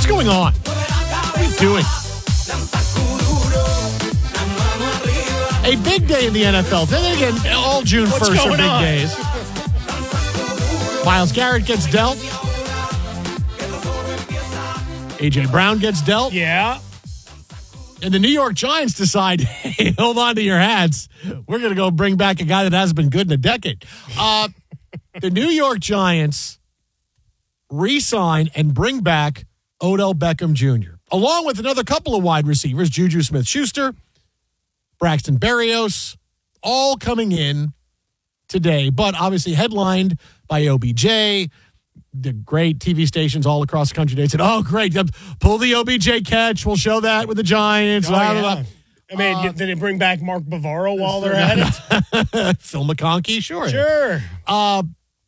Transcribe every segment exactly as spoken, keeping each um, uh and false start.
What's going on? What are you doing? A big day in the N F L. Then again, all June What's first are big on? days. Myles Garrett gets dealt. A J Brown gets dealt. Yeah. And the New York Giants decide, hey, hold on to your hats. We're going to go bring back a guy that hasn't been good in a decade. Uh, the New York Giants re-sign and bring back Odell Beckham Junior, along with another couple of wide receivers, Juju Smith-Schuster, Braxton Berrios, all coming in today, but obviously headlined by O B J. The great T V stations all across the country, they said, oh, great, pull the O B J catch. We'll show that with the Giants. Oh, blah, yeah. blah, blah. I mean, Uh, did they bring back Mark Bavaro while they're at it? Phil McConkey, sure. Sure. Uh,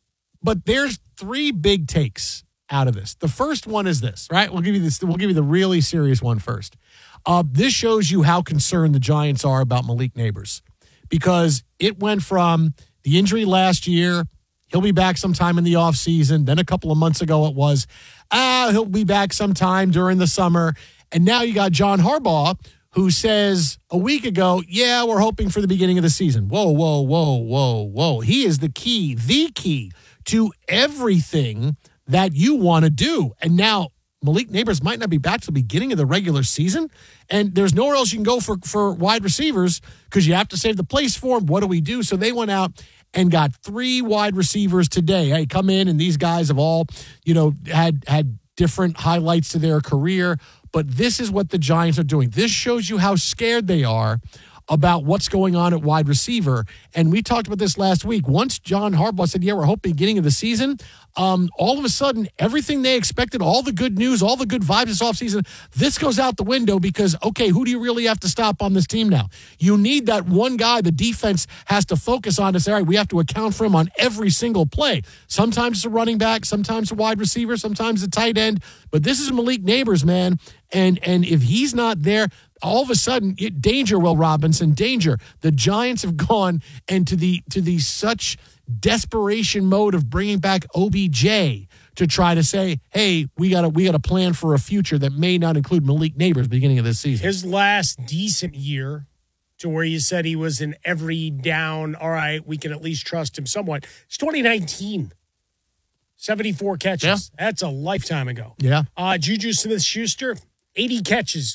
but there's three big takes out of this. The first one is this, right? We'll give you this. We'll give you the really serious one first. Uh, this shows you how concerned the Giants are about Malik Neighbors, because it went from the injury last year. He'll be back sometime in the offseason. Then a couple of months ago it was, ah, he'll be back sometime during the summer. And now you got John Harbaugh, who says a week ago, yeah, we're hoping for the beginning of the season. Whoa, whoa, whoa, whoa, whoa. He is the key, the key to everything that you want to do. And now Malik Neighbors might not be back to the beginning of the regular season. And there's nowhere else you can go for, for wide receivers because you have to save the place for them. What do we do? So they went out and got three wide receivers today. Hey, come in, and these guys have all, you know, had had different highlights to their career. But this is what the Giants are doing. This shows you how scared they are about what's going on at wide receiver. And we talked about this last week. Once John Harbaugh said, yeah, we're hoping beginning of the season, um, all of a sudden, everything they expected, all the good news, all the good vibes this offseason, this goes out the window because, okay, who do you really have to stop on this team now? You need that one guy the defense has to focus on to say, all right, we have to account for him on every single play. Sometimes it's a running back, sometimes a wide receiver, sometimes a tight end. But this is Malik Neighbors, man. And, and if he's not there, all of a sudden, it, danger, Will Robinson, danger. The Giants have gone into the to the such desperation mode of bringing back O B J to try to say, hey, we got a we got a plan for a future that may not include Malik Neighbors at the beginning of this season. His last decent year, to where you said he was in every down, all right, we can at least trust him somewhat. It's twenty nineteen. seventy-four catches. Yeah. That's a lifetime ago. Yeah. Uh, Juju Smith-Schuster, eighty catches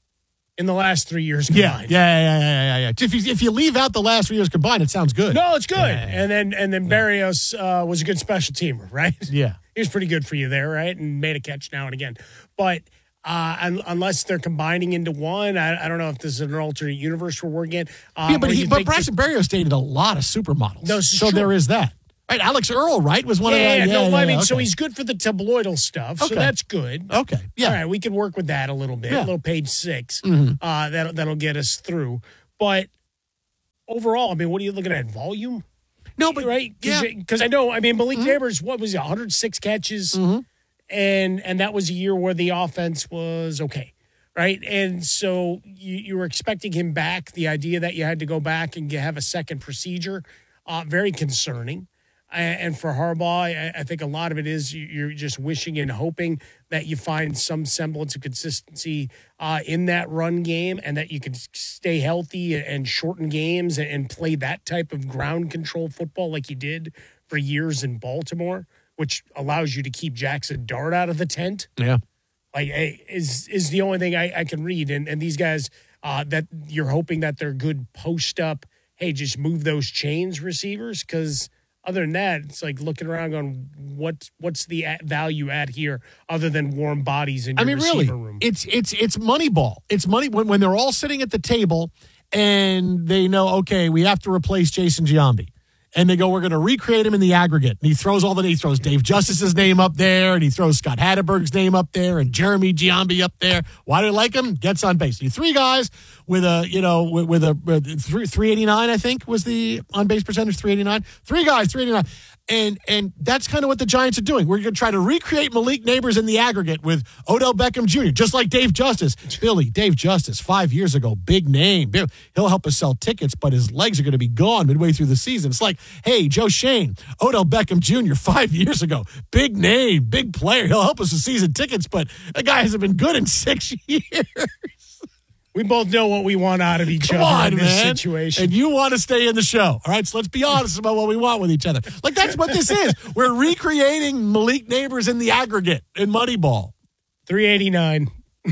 in the last three years Yeah, combined. yeah, yeah, yeah, yeah, yeah. If you, if you leave out the last three years combined, it sounds good. No, it's good. Yeah, yeah, yeah. And then and then Berrios uh, was a good special teamer, right? Yeah. He was pretty good for you there, right? And made a catch now and again. But uh, un- unless they're combining into one, I, I don't know if this is an alternate universe we're working in. Uh, yeah, but where he, you but think Braxton Berrios dated a lot of supermodels. No, so sure. there is that. Right, Alex Earl, right, was one Yeah, of the. yeah, Yeah, no, yeah, I mean, yeah, so okay. he's good for the tabloidal stuff, so Okay. that's good. Okay, yeah. All right, we can work with that a little bit, Yeah. a little page six. Mm-hmm. Uh, that'll, that'll get us through. But overall, I mean, what are you looking at? Volume? No, but Right? yeah. Because I know, I mean, Malik Neighbors, what was it, one hundred six catches? Mm-hmm. And and that was a year where the offense was okay, right? And so you, you were expecting him back. The idea that you had to go back and have a second procedure, uh, very concerning. And for Harbaugh, I think a lot of it is you're just wishing and hoping that you find some semblance of consistency uh, in that run game and that you can stay healthy and shorten games and play that type of ground control football like you did for years in Baltimore, which allows you to keep Jackson Dart out of the tent. Yeah. Like, is is the only thing I, I can read. And, and these guys uh, that you're hoping that they're good post up, hey, just move those chains receivers because – other than that, it's like looking around going, what, what's the at value at here other than warm bodies in your I mean, really, receiver room? it's it's it's money ball. It's money when, when they're all sitting at the table and they know, okay, we have to replace Jason Giambi. And they go, we're going to recreate him in the aggregate. And he throws all the he throws Dave Justice's name up there, and he throws Scott Hatterberg's name up there, and Jeremy Giambi up there. Why do they like him? Gets on base. You three guys with a you know with, with a with three eighty nine, I think was the on base percentage three eighty nine. Three guys, three eighty nine. And and that's kind of what the Giants are doing. We're going to try to recreate Malik Neighbors in the aggregate with Odell Beckham Junior, just like Dave Justice. Billy, Dave Justice, five years ago, big name. He'll help us sell tickets, but his legs are going to be gone midway through the season. It's like, hey, Joe Shane, Odell Beckham Junior, five years ago, big name, big player. He'll help us with season tickets, but that guy hasn't been good in six years. We both know what we want out of each Come other on, in this man. situation. And you want to stay in the show. All right, so let's be honest about what we want with each other. Like, that's what this is. We're recreating Malik Neighbors in the aggregate in Moneyball. three eighty-nine.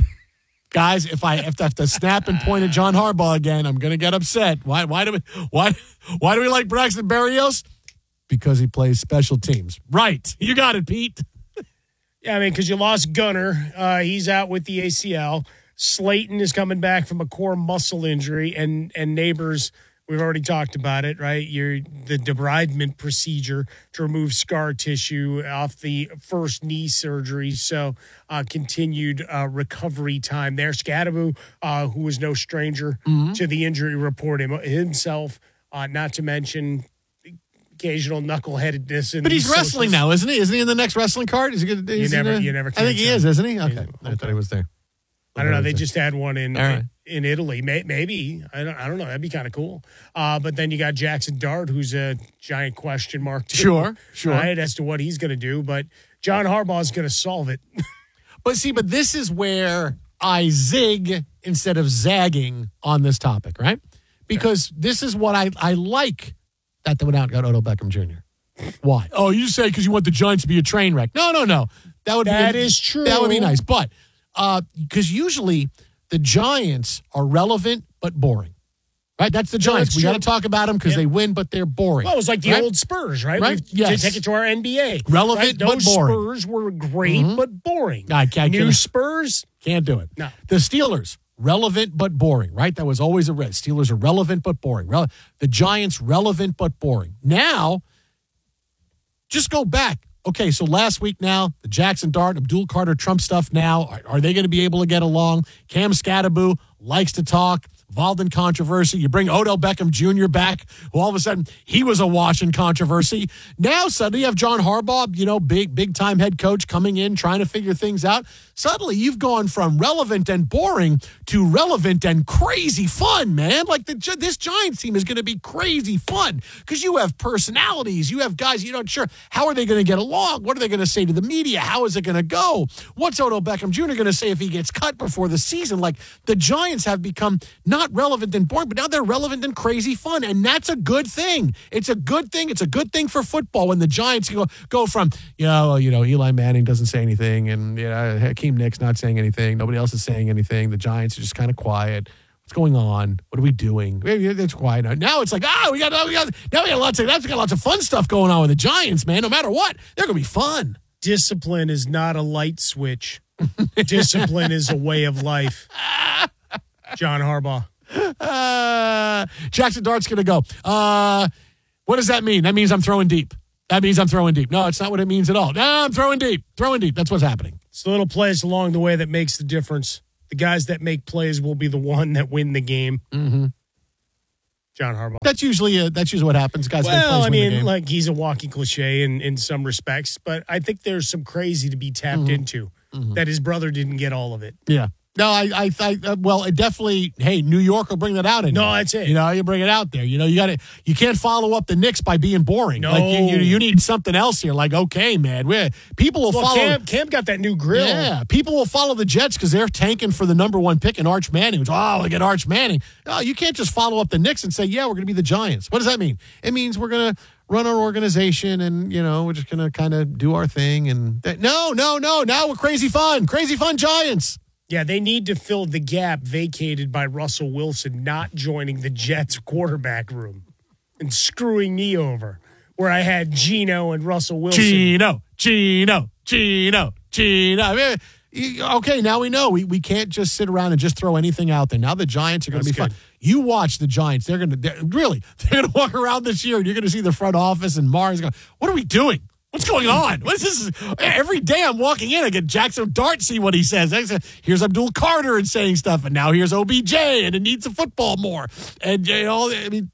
Guys, if I have to, have to snap and point at John Harbaugh again, I'm going to get upset. Why Why do we why why do we like Braxton Berrios? Because he plays special teams. Right. You got it, Pete. Yeah, I mean, because you lost Gunner. Uh, he's out with the A C L. Slayton is coming back from a core muscle injury, and and Neighbors, we've already talked about it, right? You're the debridement procedure to remove scar tissue off the first knee surgery. So uh, continued uh, recovery time there. Scadaboo, uh, who was no stranger mm-hmm. to the injury report him, himself, uh, not to mention occasional knuckleheadedness. But he's wrestling socials. now, isn't he? Isn't he in the next wrestling card? Is he gonna, is you never, he you never. I think he is, isn't he? Okay, okay. I thought he was there. I don't know. They just had one in right. in Italy. Maybe I don't. I don't know. That'd be kind of cool. Uh, but then you got Jackson Dart, who's a giant question mark. Too, sure, sure. Right, as to what he's going to do, but John Harbaugh is going to solve it. But see, but this is where I zig instead of zagging on this topic, right? Because okay. this is what I I like that they went out and got Odell Beckham Junior Why? Oh, you say because you want the Giants to be a train wreck? No, no, no. That would that be is true. That would be nice, but. Because uh, usually the Giants are relevant but boring, right? That's the Giants. No, that's we got to talk about them because yeah. they win, but they're boring. Well, it was like the right? old Spurs, right? Right. We've, yes. To take it to our N B A. Relevant right? but Those boring. Spurs were great mm-hmm. but boring. I, I New can't, Spurs can't do it. No. The Steelers. Relevant but boring, right? That was always a red. Steelers are relevant but boring. Rele- the Giants relevant but boring. Now, just go back. Okay, so last week now, the Jackson Dart, Abdul Carter, Trump stuff now, are, are they going to be able to get along? Cam Scadaboo likes to talk, involved in controversy. You bring Odell Beckham Junior back, who all of a sudden, he was awash in controversy. Now, suddenly you have John Harbaugh, you know, big, big-time head coach coming in, trying to figure things out. Suddenly, you've gone from relevant and boring to relevant and crazy fun, man. Like, the, this Giants team is going to be crazy fun because you have personalities. You have guys you're not sure. How are they going to get along? What are they going to say to the media? How is it going to go? What's Odell Beckham Junior going to say if he gets cut before the season? Like, the Giants have become not relevant and boring, but now they're relevant and crazy fun, and that's a good thing. It's a good thing. It's a good thing for football when the Giants go, go from, you know, you know, Eli Manning doesn't say anything, and you know, Hakeem Nick's not saying anything. Nobody else is saying anything. The Giants are just kind of quiet. What's going on? What are we doing? It's quiet now. Now it's like, ah, oh, we got, we got, now we got lots of, we got lots of fun stuff going on with the Giants, man. No matter what, they're gonna be fun. Discipline is not a light switch. Discipline is a way of life. John Harbaugh. Uh, Jackson Dart's going to go. Uh, what does that mean? That means I'm throwing deep. That means I'm throwing deep. No, it's not what it means at all. No, I'm throwing deep. Throwing deep. That's what's happening. It's the little plays along the way that makes the difference. The guys that make plays will be the one that win the game. Mm-hmm. John Harbaugh. That's usually uh, that's usually what happens. Guys well, make plays I win mean, the game. like he's a walking cliche in, in some respects, but I think there's some crazy to be tapped mm-hmm. into mm-hmm. that his brother didn't get all of it. Yeah. No, I, I, I, uh, well, it definitely, hey, New York will bring that out in No, you. that's it. You know, you bring it out there. You know, you got to, you can't follow up the Knicks by being boring. No. Like, you, you, you need something else here. Like, okay, man, we're, people will well, follow. Cam, Cam got that new grill. Yeah, people will follow the Jets because they're tanking for the number one pick in Arch Manning. Which, oh, look at Arch Manning. No, you can't just follow up the Knicks and say, yeah, we're going to be the Giants. What does that mean? It means we're going to run our organization and, you know, we're just going to kind of do our thing. And that, no, no, no, now we're crazy fun. Crazy fun Giants. Yeah, they need to fill the gap vacated by Russell Wilson not joining the Jets quarterback room and screwing me over, where I had Geno and Russell Wilson. Geno, Geno, Geno, Geno. I mean, okay, now we know. We we can't just sit around and just throw anything out there. Now the Giants are going to be good. fun. You watch the Giants. They're going to, really, they're going to walk around this year and you're going to see the front office and Mars going, what are we doing? What's going on? What is this? Every day I'm walking in, I get Jackson Dart, see what he says. I say, here's Abdul Carter and saying stuff, and now here's O B J, and it needs the football more. And, you know, I mean,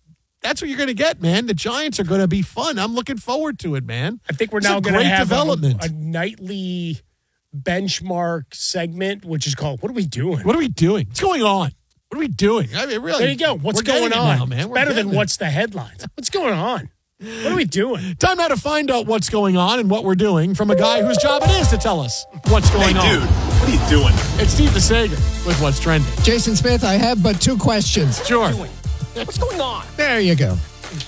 That's what you're going to get, man. The Giants are going to be fun. I'm looking forward to it, man. I think we're It's now a going to great have development. a, a nightly benchmark segment, which is called "What are we doing?" What are we doing? What's going on? What are we doing? I mean, really. There you go. What's we're getting going it on? now, man. It's We're better than getting it. what's the headlines. What's going on? What are we doing? Time now to find out what's going on and what we're doing from a guy whose job it is to tell us what's going Hey, on. dude, what are you doing? It's Steve DeSager with What's Trending. Jason Smith, I have but two questions. Sure. What's going on? There you go.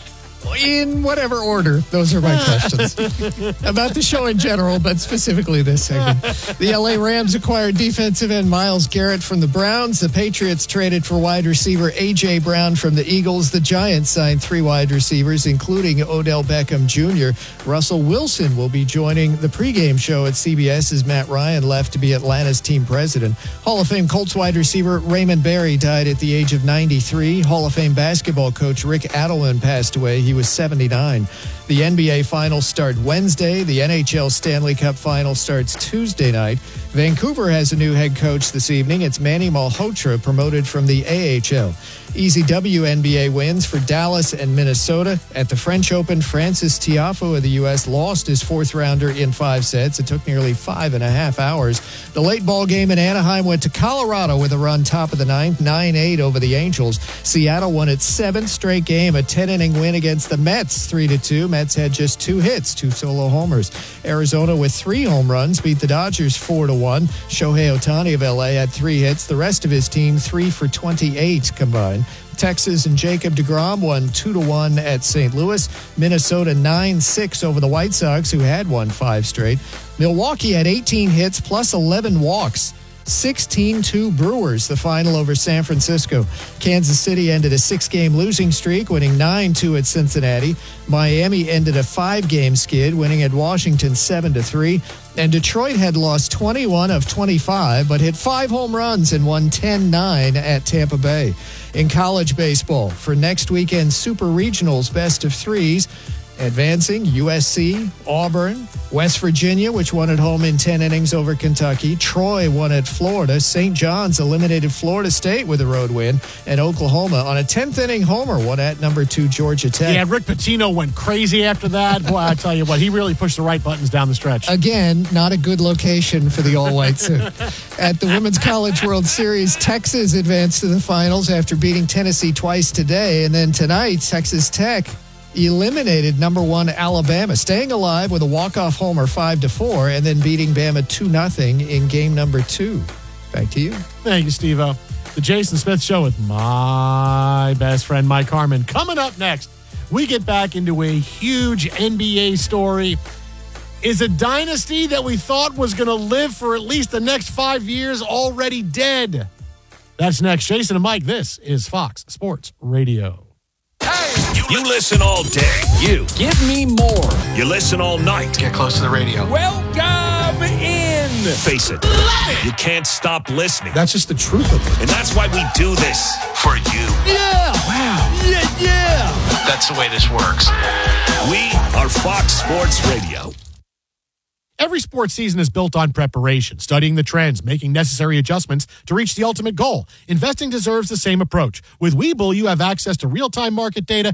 In whatever order, those are my questions. About the show in general, but specifically this segment. The L A Rams acquired defensive end Myles Garrett from the Browns. The Patriots traded for wide receiver A J. Brown from the Eagles. The Giants signed three wide receivers, including Odell Beckham Junior Russell Wilson will be joining the pregame show at C B S as Matt Ryan left to be Atlanta's team president. Hall of Fame Colts wide receiver Raymond Berry died at the age of ninety-three. Hall of Fame basketball coach Rick Adelman passed away. He was seventy-nine. The N B A Finals start Wednesday. The N H L Stanley Cup Final starts Tuesday night. Vancouver has a new head coach this evening. It's Manny Malhotra, promoted from the A H L. Easy W N B A wins for Dallas and Minnesota. At the French Open, Francis Tiafoe of the U S lost his fourth rounder in five sets. It took nearly five and a half hours. The late ball game in Anaheim went to Colorado with a run top of the ninth, nine eight over the Angels. Seattle won its seventh straight game, a ten-inning win against the Mets, three to two. Mets had just two hits, two solo homers. Arizona with three home runs beat the Dodgers four to one. Shohei Ohtani of L A had three hits. The rest of his team three for twenty-eight combined. Texas and Jacob deGrom won two to one at Saint Louis. Minnesota nine six over the White Sox, who had won five straight. Milwaukee had eighteen hits plus eleven walks. sixteen two Brewers, the final over San Francisco. Kansas City ended a six-game losing streak, winning nine two at Cincinnati. Miami ended a five-game skid, winning at Washington seven to three. And Detroit had lost twenty-one of twenty-five, but hit five home runs and won ten nine at Tampa Bay. In college baseball, for next weekend's Super Regionals best of threes, advancing U S C, Auburn, West Virginia, which won at home in ten innings over Kentucky. Troy won at Florida. Saint John's eliminated Florida State with a road win. And Oklahoma on a tenth-inning homer won at number two Georgia Tech. Yeah, Rick Pitino went crazy after that. Boy, I tell you what, he really pushed the right buttons down the stretch. Again, not a good location for the all-white suit. At the Women's College World Series, Texas advanced to the finals after beating Tennessee twice today. And then tonight, Texas Tech eliminated number one Alabama, staying alive with a walk-off homer five to four, and then beating Bama two nothing in game number two. Back to you. Thank you, Steve-O. The Jason Smith Show with my best friend, Mike Harmon. Coming up next, we get back into a huge N B A story. Is a dynasty that we thought was going to live for at least the next five years already dead? That's next. Jason and Mike, this is Fox Sports Radio. You listen all day. You. Give me more. You listen all night. Get close to the radio. Welcome in. Face it. You can't stop listening. That's just the truth of it. And that's why we do this. For you. Yeah. Wow. Yeah, yeah. That's the way this works. We are Fox Sports Radio. Every sports season is built on preparation, studying the trends, making necessary adjustments to reach the ultimate goal. Investing deserves the same approach. With Webull, you have access to real-time market data